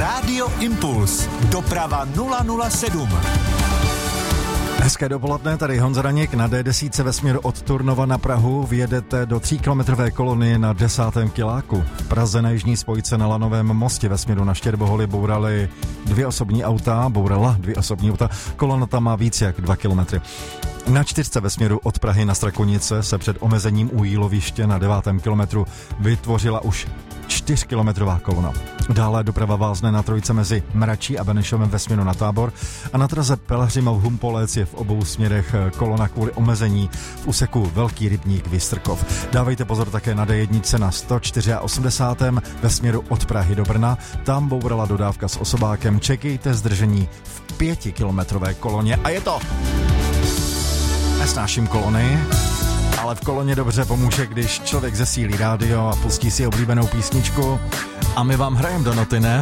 Rádio Impuls. Doprava 007. Hezké dopoledne, tady Honza Daněk na D10 ve směru od Turnova na Prahu. Vjedete do 3kilometrové kolony na 10. kiláku. V Praze na jižní spojce na Lanovém mostě ve směru na Štěrboholy bourala dvě osobní auta. Kolona tam má víc jak 2 kilometry. Na 4 ve směru od Prahy na Strakonice se před omezením u Jíloviště na 9. kilometru vytvořila už 4kilometrová kolona. Dále doprava vázne na trojce mezi Mračí a Benešovem ve směru na Tábor a na traze Pelhřimov-Humpolec je v obou směrech kolona kvůli omezení v úseku Velký Rybník Vystrkov. Dávejte pozor také na D1 na 184. ve směru od Prahy do Brna. Tam bourala dodávka s osobákem. Čekejte zdržení v 5kilometrové koloně a je to. Nesnáším kolony, ale v koloně dobře pomůže, když člověk zesílí rádio a pustí si oblíbenou písničku a my vám hrajeme do noty, ne?